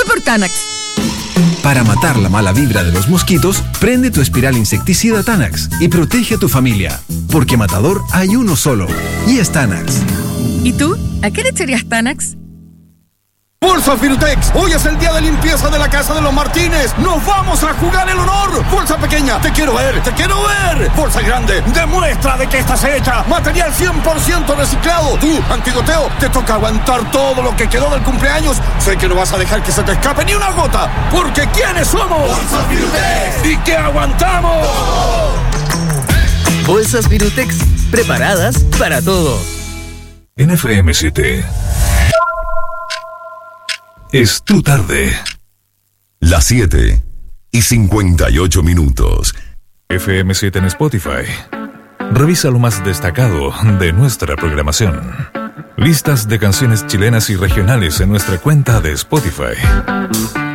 Voy por Tanax. Para matar la mala vibra de los mosquitos, prende tu espiral insecticida Tanax y protege a tu familia. Porque matador hay uno solo, y es Tanax. ¿Y tú? ¿A qué le echarías Tanax? Bolsa Firutex, hoy es el día de limpieza de la casa de los Martínez. ¡Nos vamos a jugar el honor! Bolsa pequeña, te quiero ver, te quiero ver. Bolsa grande, demuestra de qué estás hecha. Material 100% reciclado. Tú, Antigoteo, te toca aguantar todo lo que quedó del cumpleaños. Sé que no vas a dejar que se te escape ni una gota, porque ¿quiénes somos? Bolsa Firutex. ¿Y qué aguantamos? Bolsas Firutex, preparadas para todo. En FM7 es tu tarde. Las 7:58. FM7 en Spotify. Revisa lo más destacado de nuestra programación. Listas de canciones chilenas y regionales en nuestra cuenta de Spotify.